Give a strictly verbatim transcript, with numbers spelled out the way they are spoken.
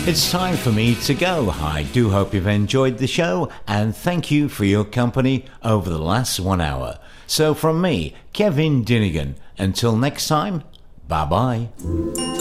It's time for me to go. I do hope you've enjoyed the show, and thank you for your company over the last one hour. So from me, Kevin Dinnigan, until next time, bye-bye.